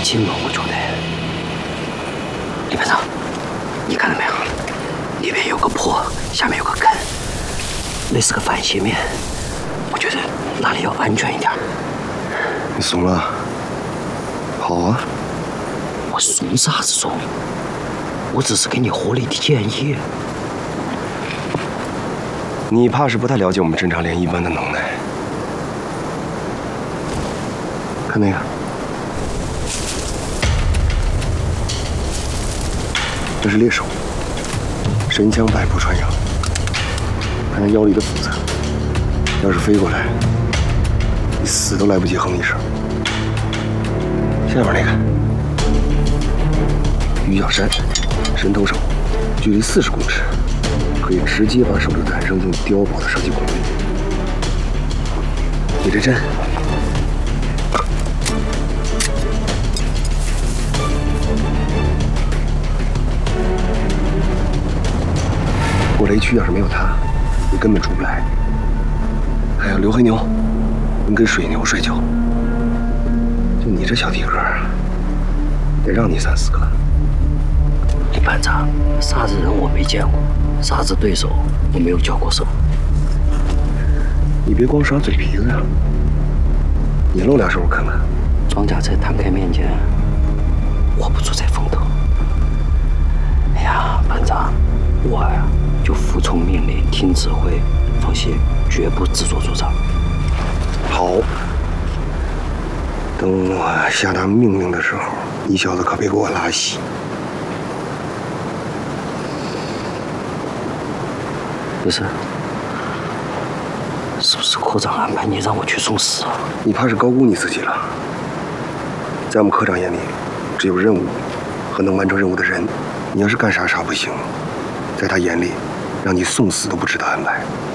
紧了，我觉得。李班长，你看到没有？里面有个坡，下面有个坑，那是个反斜面。我觉得那里要安全一点。 你怂了？好啊。 我怂啥子怂？我只是给你合理的建议。 你怕是不太了解我们侦察连一班的能耐。看那个。 这是猎手，神枪百步穿杨。看他腰里的斧子，要是飞过来，你死都来不及哼一声。下面那个鱼角山神投手，距离40公尺，可以直接把手榴弹扔进碉堡的射击孔里。你这针。 过雷区要是没有它，你根本出不来。还有刘黑牛，能跟水牛摔跤。就你这小体格，得让你3、4个。 李班长，啥子人我没见过，啥子对手我没有交过手。 你别光耍嘴皮子呀，你露2手我看看。 装甲车坦克面前，我不出这风头。哎呀，班长，我呀。 就服从命令，听指挥，放心，绝不自作主张。 好，等我下达命令的时候，你小子可别给我拉稀。 不是，是不是科长安排你让我去送死啊？ 你怕是高估你自己了。在我们科长眼里，只有任务和能完成任务的人。你要是干啥不行，在他眼里。 让你送死都不值得安排。